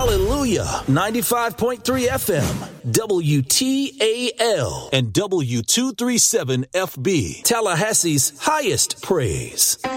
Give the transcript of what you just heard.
Hallelujah, 95.3 FM, WTAL, and W237FB, Tallahassee's highest praise.